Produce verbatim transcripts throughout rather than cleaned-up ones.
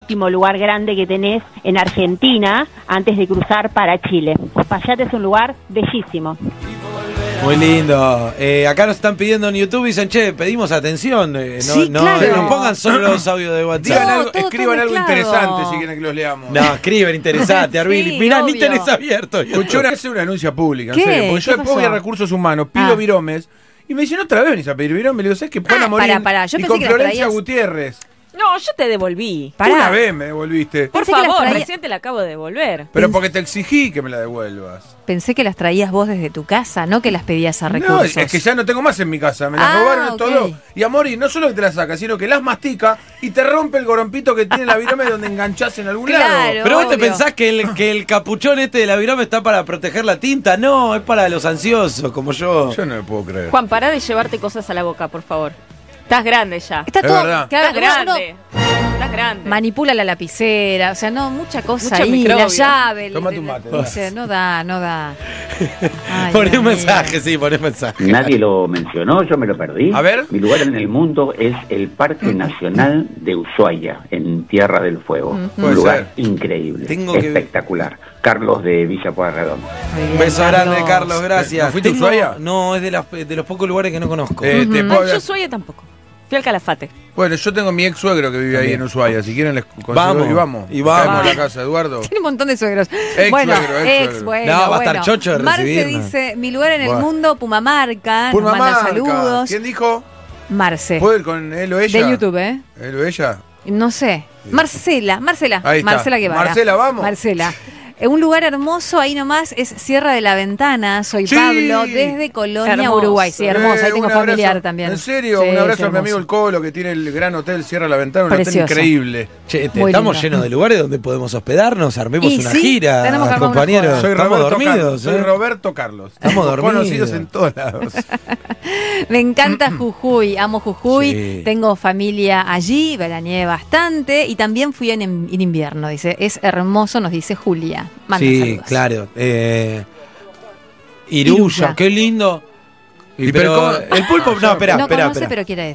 último lugar grande que tenés en Argentina antes de cruzar para Chile. Uspallata es un lugar bellísimo. Muy lindo. Eh, acá nos están pidiendo en YouTube y dicen, che, pedimos atención. Eh, no, Sí, no, claro. no pongan solo los audios de WhatsApp. Digan Todo, algo, todo, escriban todo algo mezclado. interesante si quieren que los leamos. No, escriben interesante, Arvili. Sí, Mirá, ni obvio. tenés abierto. Escuché una vez una denuncia pública, en ¿Qué? serio. Porque yo ¿Qué después voy a pasó? recursos humanos, pido Ah. viromes. Y me dicen, otra vez venís a pedir viromes. Le digo, ¿sabes qué? Van Ah, a morir. pará, pará, yo y pensé con que las Florencia traías- Gutiérrez. No, yo te devolví. Pará. Una vez me devolviste. Por Pensé que las favor, traía- recién te la acabo de devolver. Pero porque te exigí que me la devuelvas. Pensé que las traías vos desde tu casa, no que las pedías a No, recursos. es que ya no tengo más en mi casa. Me las Ah, robaron ok. todo. Y a morir, no solo que te las saca, sino que las mastica y te rompe el gorompito que tiene la virome donde enganchás en algún Claro. lado. Pero vos te obvio. pensás que el, que el capuchón este de la virome está para proteger la tinta. No, es para los ansiosos, como yo. Yo no me puedo creer. Juan, pará de llevarte cosas a la boca, por favor. Estás grande ya. Está Es todo, verdad. claro, Estás uno- grande. Estás grande. manipula la lapicera, o sea, no, mucha cosa Mucho ahí, microbio. la llave. Toma el- tu mate, o dale. sea, no da, no da. Ay, Poné Dios un mío. mensaje, sí, poné un mensaje. Nadie lo mencionó, yo me lo perdí. A ver. Mi lugar en el mundo es el Parque Nacional de Ushuaia, en Tierra del Fuego. Puede Un lugar ser. increíble, Tengo que- espectacular. Carlos de Villa Pueyrredón. Muy Un bien, beso grande, Carlos, gracias. ¿No fuiste a Tengo- Ushuaia? No, es de, las, de los pocos lugares que no conozco. Eh, te No, puedo- yo Ushuaia tampoco. Fui al Calafate. Bueno, yo tengo mi ex suegro que vive ahí También. en Ushuaia. Si quieren les consigo Vamos, y vamos. y vamos. Caemos a la casa, Eduardo. Tiene un montón de suegros. Ex bueno, suegro, ex ex, suegro. bueno, No, va a estar bueno. chocho de Marce recibirnos. dice, mi lugar en el Bueno. mundo, Pumamarca, nos manda Purmamarca. saludos. ¿Quién dijo? Marce, ¿Puedo ir con él o ella? de YouTube, ¿eh? ¿Él o ella? No sé. Marcela, Marcela. Ahí está. Marcela Guevara. Marcela, vamos. Marcela. Eh, Un lugar hermoso, ahí nomás, es Sierra de la Ventana. Soy Sí. Pablo, desde Colonia, Hermoso. Uruguay. Sí, hermosa, ahí Eh, tengo un familiar abrazo. también. En serio, Sí, un abrazo es a mi amigo hermoso. el Colo que tiene el gran hotel Cierra la Ventana, un Precioso. hotel increíble. Che, te- Muy estamos lindo. llenos de lugares donde podemos hospedarnos, armemos Y una sí, gira, tenemos que armar una compañeros. joda. Soy Estamos Roberto dormidos, Carlos. Soy ¿eh? Roberto Carlos. Estamos dormidos. Conocidos en todos lados. Me encanta Jujuy, amo Jujuy, Sí. tengo familia allí, veraneé bastante y también fui en, en invierno, dice, es hermoso, nos dice Julia. Manda Sí, saludos. claro. Eh, Iruya, Iruya. qué lindo. Y pero pero ¿cómo? el pulpo, no, espera, No espera, conoce, espera. pero quiere ir.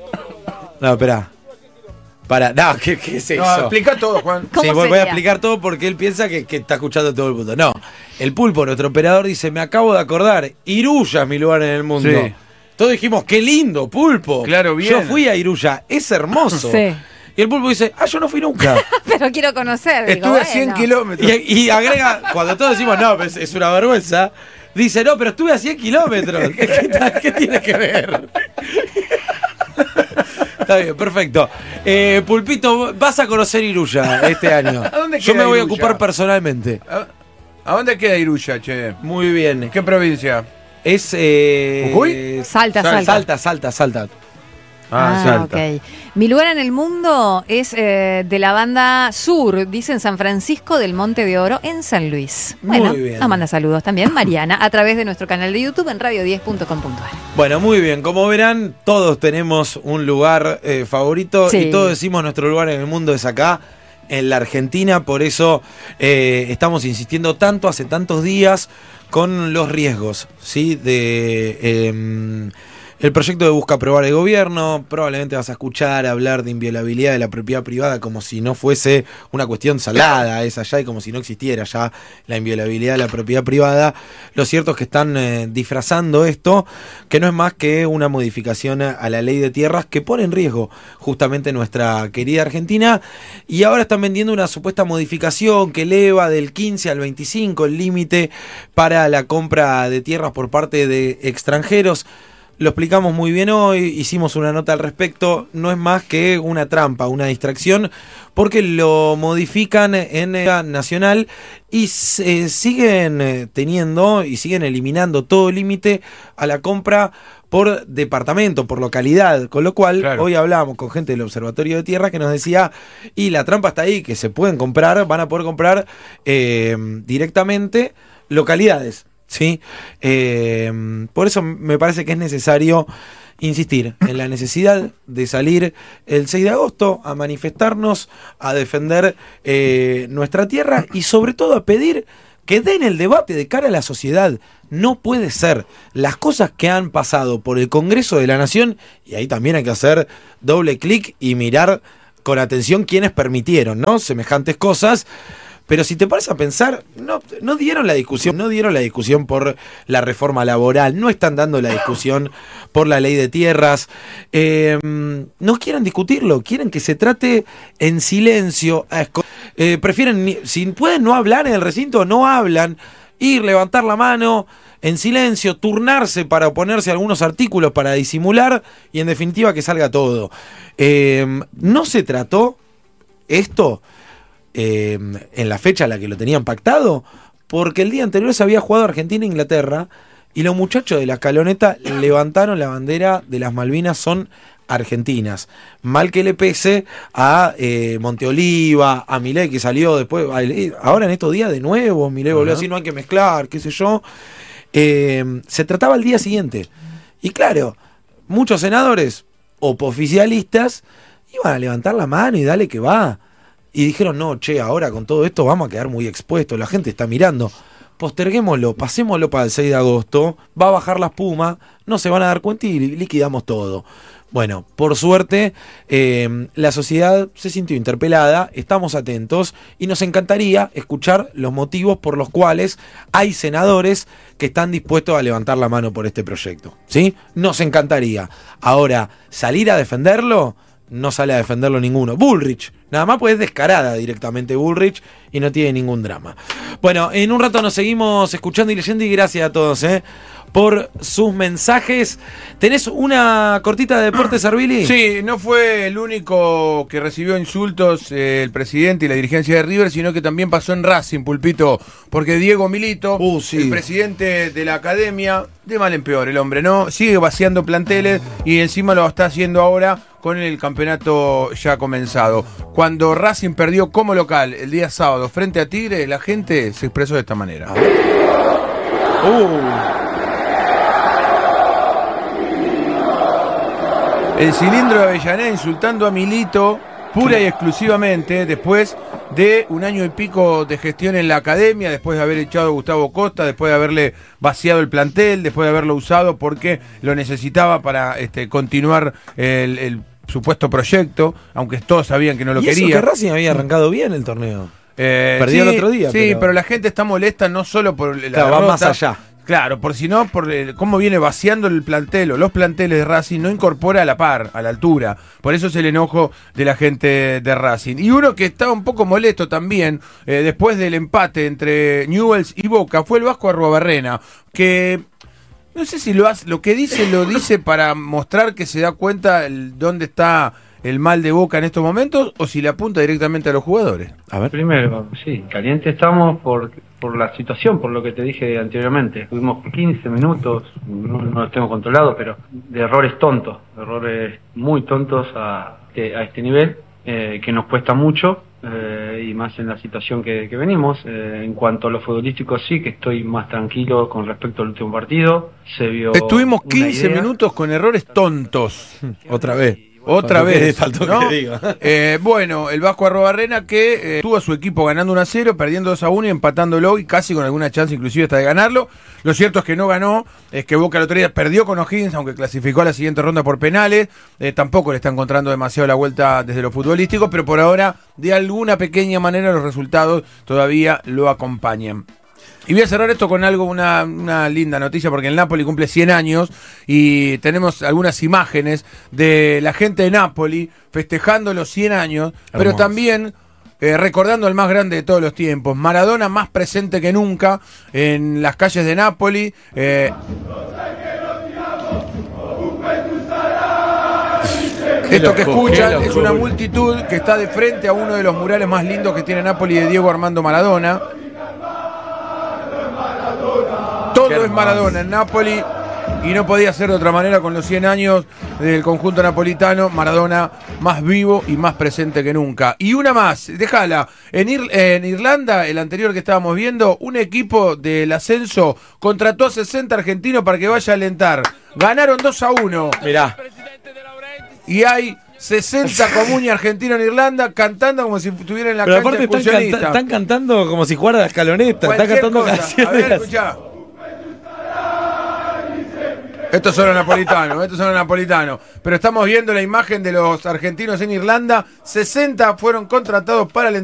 No, espera. Para, no, ¿qué, qué es eso? No, explica todo, Juan. ¿Cómo Sí, voy, voy a sería? explicar todo porque él piensa que, que está escuchando todo el mundo. No, el pulpo, nuestro operador, dice, me acabo de acordar, Iruya es mi lugar en el mundo. Sí. Todos dijimos, qué lindo, pulpo. Claro, bien. Yo fui a Iruya, es hermoso. Sí. Y el pulpo dice, ah, yo no fui nunca. Pero quiero conocer. digo, Estuve a cien bueno. kilómetros. y, y agrega, cuando todos decimos, no, es, es una vergüenza, dice, no, pero estuve a cien kilómetros. ¿Qué, qué, qué tiene que ver? Está bien, perfecto. Eh, Pulpito, vas a conocer Iruya este año. ¿A dónde Yo queda me voy a Iruya? ocupar personalmente. ¿A, a dónde queda Iruya, che? Muy bien. ¿Qué provincia? Es. Eh, ¿Jujuy? Salta, salta. Salta, salta, salta. Ah, ok. Mi lugar en el mundo es eh, de la banda Sur, dicen San Francisco del Monte de Oro en San Luis. Muy Bueno, bien. nos manda saludos también Mariana a través de nuestro canal de YouTube en radio diez punto com punto a r. Bueno, muy bien. Como verán, todos tenemos un lugar eh, favorito Sí. y todos decimos nuestro lugar en el mundo es acá, en la Argentina. Por eso eh, estamos insistiendo tanto hace tantos días con los riesgos, ¿sí? De eh, el proyecto de Busca Aprobar el Gobierno. Probablemente vas a escuchar hablar de inviolabilidad de la propiedad privada como si no fuese una cuestión salada esa ya y como si no existiera ya la inviolabilidad de la propiedad privada. Lo cierto es que están eh, disfrazando esto, que no es más que una modificación a la ley de tierras que pone en riesgo justamente nuestra querida Argentina, y ahora están vendiendo una supuesta modificación que eleva del quince al veinticinco el límite para la compra de tierras por parte de extranjeros. Lo explicamos muy bien hoy, hicimos una nota al respecto, no es más que una trampa, una distracción, porque lo modifican en eh, nacional y eh, siguen eh, teniendo y siguen eliminando todo límite a la compra por departamento, por localidad, con lo cual Claro. hoy hablábamos con gente del Observatorio de Tierras que nos decía, y la trampa está ahí, que se pueden comprar, van a poder comprar eh, directamente localidades. ¿Sí? Eh, por eso me parece que es necesario insistir en la necesidad de salir el seis de agosto a manifestarnos, a defender eh, nuestra tierra y sobre todo a pedir que den el debate de cara a la sociedad. No puede ser las cosas que han pasado por el Congreso de la Nación, y ahí también hay que hacer doble clic y mirar con atención quienes permitieron, ¿no? Semejantes cosas. Pero si te paras a pensar, no, no dieron la discusión, no dieron la discusión por la reforma laboral, no están dando la discusión por la ley de tierras, eh, no quieren discutirlo, quieren que se trate en silencio, eh, prefieren, si pueden no hablar en el recinto, no hablan, ir, levantar la mano en silencio, turnarse para oponerse a algunos artículos para disimular y en definitiva que salga todo. Eh, no se trató esto Eh, en la fecha a la que lo tenían pactado, porque el día anterior se había jugado Argentina e Inglaterra y los muchachos de la escaloneta levantaron la bandera de las Malvinas son argentinas, mal que le pese a eh, Monteoliva, a Milei que salió después, ahora en estos días de nuevo Milei volvió a decir no hay que mezclar, qué sé yo. Eh, se trataba el día siguiente y claro, muchos senadores opoficialistas iban a levantar la mano y dale que va. Y dijeron, no, che, ahora con todo esto vamos a quedar muy expuestos, la gente está mirando. Posterguémoslo, pasémoslo para el seis de agosto, va a bajar la espuma, no se van a dar cuenta y liquidamos todo. Bueno, por suerte, eh, la sociedad se sintió interpelada, estamos atentos y nos encantaría escuchar los motivos por los cuales hay senadores que están dispuestos a levantar la mano por este proyecto, ¿sí? Nos encantaría. Ahora, salir a defenderlo, no sale a defenderlo ninguno. Bullrich, nada más pues es descarada directamente Bullrich y no tiene ningún drama. Bueno, en un rato nos seguimos escuchando y leyendo y gracias a todos eh, por sus mensajes. ¿Tenés una cortita de deporte, Servili? Sí, no fue el único que recibió insultos eh, el presidente y la dirigencia de River, sino que también pasó en Racing, Pulpito, porque Diego Milito, uh, sí. el presidente de la academia, de mal en peor el hombre, ¿no? Sigue vaciando planteles y encima lo está haciendo ahora con el campeonato ya comenzado. Cuando Racing perdió como local el día sábado frente a Tigre, la gente se expresó de esta manera. Uh. El cilindro de Avellaneda insultando a Milito pura y exclusivamente después de un año y pico de gestión en la academia, después de haber echado a Gustavo Costa, después de haberle vaciado el plantel, después de haberlo usado porque lo necesitaba para este, continuar el, el supuesto proyecto, aunque todos sabían que no lo y quería. Eso que Racing había arrancado bien el torneo. Eh, Perdió sí, el otro día. Sí, pero... pero la gente está molesta no solo por la claro, derrota, va más allá. Claro, por si no, por el, cómo viene vaciando el plantel o los planteles de Racing, no incorpora a la par, a la altura. Por eso es el enojo de la gente de Racing. Y uno que estaba un poco molesto también, eh, después del empate entre Newell's y Boca, fue el Vasco Arruabarrena, que no sé si lo hace, lo que dice lo dice para mostrar que se da cuenta el, dónde está el mal de Boca en estos momentos, o si le apunta directamente a los jugadores. A ver. Primero, sí, caliente estamos por, por la situación, por lo que te dije anteriormente. Tuvimos quince minutos, no, no los tengo controlados, pero de errores tontos, errores muy tontos a, a este nivel, eh, que nos cuesta mucho, eh, y más en la situación que, que venimos. Eh, en cuanto a lo futbolístico, sí, que estoy más tranquilo con respecto al último partido. Se vio Estuvimos quince minutos con errores tontos. Otra vez. Otra faltó vez, que, faltó ¿no? que diga. Eh, bueno, el Vasco Arruabarrena que eh, tuvo a su equipo ganando uno a cero, perdiendo dos a uno y empatándolo y casi con alguna chance inclusive hasta de ganarlo. Lo cierto es que no ganó, es que Boca el otro día perdió con O'Higgins, aunque clasificó a la siguiente ronda por penales. Eh, tampoco le está encontrando demasiado la vuelta desde lo futbolístico, pero por ahora, de alguna pequeña manera, los resultados todavía lo acompañan. Y voy a cerrar esto con algo, una, una linda noticia, porque el Napoli cumple cien años y tenemos algunas imágenes de la gente de Napoli festejando los cien años, hermoso, pero también eh, recordando al más grande de todos los tiempos, Maradona más presente que nunca en las calles de Napoli. Eh, Esto que escuchan es una multitud que está de frente a uno de los murales más lindos que tiene Napoli de Diego Armando Maradona. Todo es Maradona en Napoli y no podía ser de otra manera con los cien años del conjunto napolitano. Maradona más vivo y más presente que nunca. Y una más, déjala, en, Ir- en Irlanda, el anterior que estábamos viendo, un equipo del ascenso contrató a sesenta argentinos para que vaya a alentar. Ganaron dos a uno. Mirá. Y hay sesenta comunes argentinos en Irlanda cantando como si estuvieran en la pero cancha aparte están, excursionista. canta- están cantando como si jugara la escaloneta. Están Cualquier cantando cosa. canciones. A ver, escuchá. Estos son los napolitanos, estos son los napolitanos. Pero estamos viendo la imagen de los argentinos en Irlanda. sesenta fueron contratados para el